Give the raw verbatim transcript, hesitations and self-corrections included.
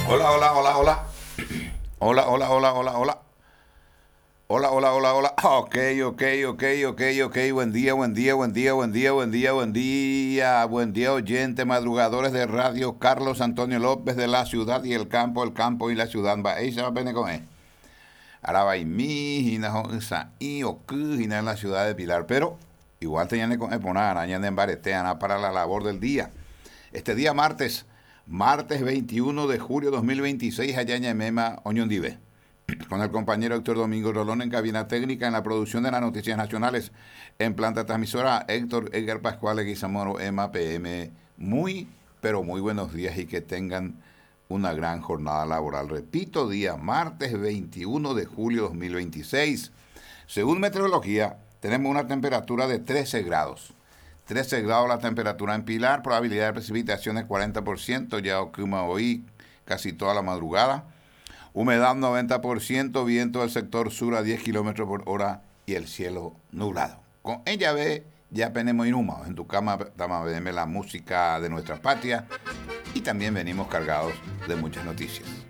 Hola, hola, hola, hola. Hola, hola, hola, hola, hola. Hola, hola, hola, hola. Ok, ok, ok, ok, ok. Buen día, buen día, buen día, buen día, buen día, buen día. Buen día, oyente, madrugadores de radio. Carlos Antonio López de la ciudad y el campo, el campo y la ciudad. Va, ahí se va a venir con él. Ahora va y mi, y na y o y na en la ciudad de Pilar. Pero igual tenían que poner araña en bareteana para la labor del día. Este día martes, martes veintiuno de julio de dos mil veintiséis, allá en Mema, Oñondive. Con el compañero Héctor Domingo Rolón en cabina técnica en la producción de las noticias nacionales. En planta transmisora, Héctor Edgar Pascual Guizamoro, EMA P M. Muy, pero muy buenos días y que tengan una gran jornada laboral. Repito, día martes veintiuno de julio de dos mil veintiséis. Según meteorología, tenemos una temperatura de trece grados. trece grados la temperatura en Pilar, probabilidad de precipitaciones cuarenta por ciento, ya ocurre hoy casi toda la madrugada. Humedad noventa por ciento, viento del sector sur a diez kilómetros por hora y el cielo nublado. Con ella ve, ya tenemos inhumados. En tu cama, dama, la música de nuestra patria y también venimos cargados de muchas noticias.